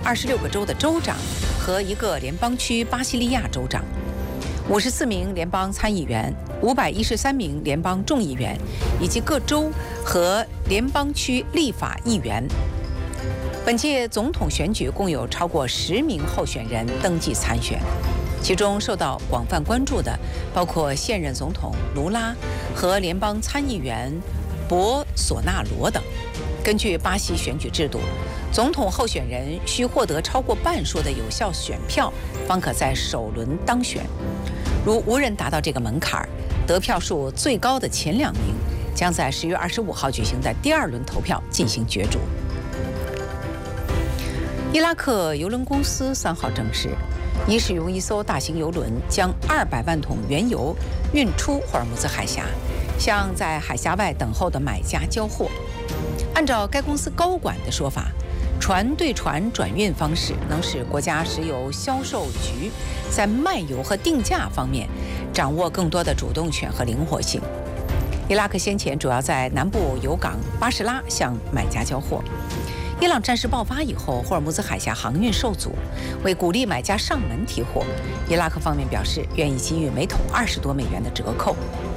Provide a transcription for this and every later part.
26个州的州长和1个联邦区巴西利亚州长，54名联邦参议员，513名联邦众议员，以及各州和联邦区立法议员。本届总统选举共有超过10名候选人登记参选，其中受到广泛关注的包括现任总统卢拉和联邦参议员博索纳罗等。根据巴西选举制度，总统候选人需获得超过半数的有效选票，方可在首轮当选。如无人达到这个门槛，得票数最高的前2名将在10月25号举行的第2轮投票进行角逐。伊拉克邮轮公司3号证实，已使用一艘大型邮轮将200万桶原油运出霍尔木兹海峡，向在海峡外等候的买家交货。按照该公司高管的说法，船对船转运方式能使国家石油销售局在卖油和定价方面掌握更多的主动权和灵活性。伊拉克先前主要在南部油港巴士拉向买家交货。伊朗战事爆发以后，霍尔木兹海峡航运受阻，为鼓励买家上门提货，伊拉克方面表示愿意给予每桶20多美元的折扣。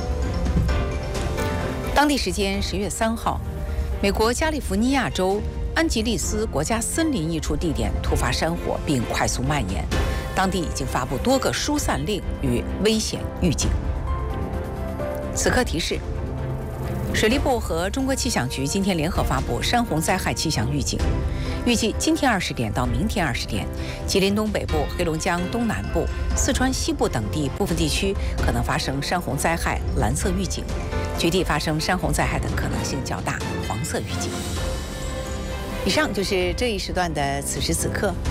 当地时间10月3号，美国加利福尼亚州安吉利斯国家森林一处地点突发山火并快速蔓延，当地已经发布多个疏散令与危险预警。此刻提示，水利部和中国气象局今天联合发布山洪灾害气象预警，预计今天20点到明天20点，吉林东北部、黑龙江东南部、四川西部等地部分地区可能发生山洪灾害蓝色预警，局地发生山洪灾害的可能性较大黄色预警。以上就是这一时段的此时此刻。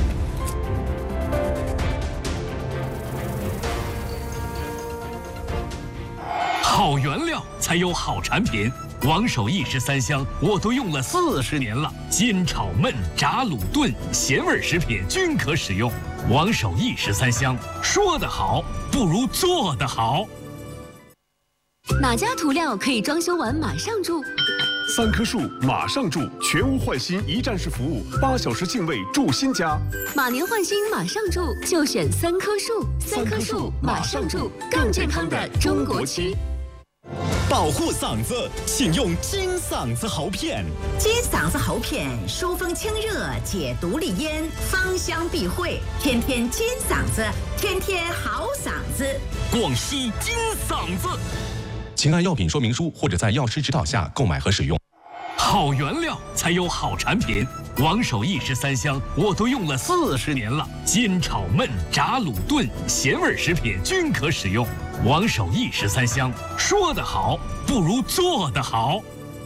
好原料才有好产品，王守义13香我都用了40年了，煎炒焖炸卤炖咸味食品均可使用。王守义13香，说得好不如做得好。 哪家涂料可以装修完马上住 ？3棵树马上住，全屋换新一站式服务，8小时净位住新家。 马年换新马上住，就选3棵树。3棵树马上住，更健康的中国区。 保护嗓子，请用金嗓子喉片。 金嗓子喉片疏风清热，解毒利咽，芳香避秽，天天金嗓子，天天好嗓子。 广西金嗓子。 请按药品说明书或者在药师指导下购买和使用。 好原料才有好产品，王守义13香我都用了40年了，煎炒焖炸卤炖咸味食品均可使用。王守义13香，说得好不如做得好。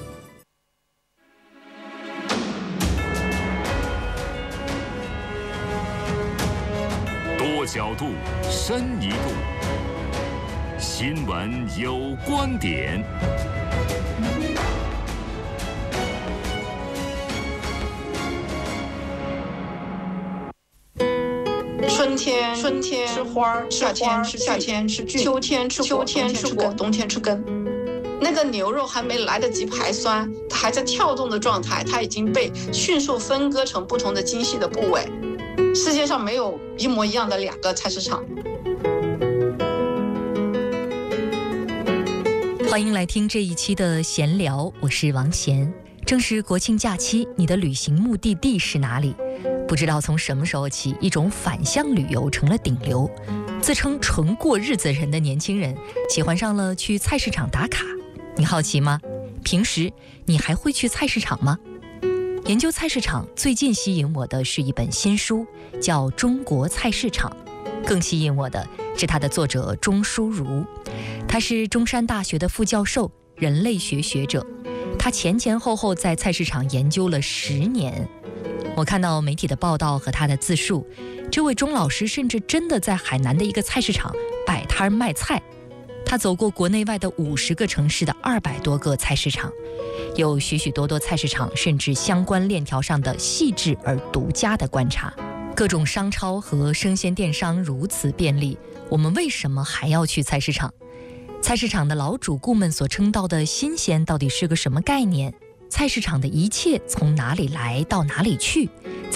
多角度，深一度。新闻有观点。 春天吃花，夏天吃菌，秋天吃果，冬天吃根。那个牛肉还没来得及排酸，它还在跳动的状态，它已经被迅速分割成不同的精细的部位。世界上没有一模一样的2个菜市场。 欢迎来听这一期的闲聊，我是王贤。正是国庆假期，你的旅行目的地是哪里？不知道从什么时候起，一种返乡旅游成了顶流。自称纯过日子人的年轻人喜欢上了去菜市场打卡。你好奇吗？平时你还会去菜市场吗？研究菜市场，最近吸引我的是一本新书，叫《中国菜市场》。更吸引我的是它的作者钟书如，他是中山大学的副教授，人类学学者。他前后在菜市场研究了10年。我看到媒体的报道和他的自述，这位钟老师甚至真的在海南的一个菜市场摆摊卖菜。他走过国内外的50个城市的200多个菜市场，有许许多多菜市场甚至相关链条上的细致而独家的观察。各种商超和生鲜电商如此便利，我们为什么还要去菜市场？菜市场的老主顾们所称道的新鲜到底是个什么概念？菜市场的一切从哪里来到哪里去？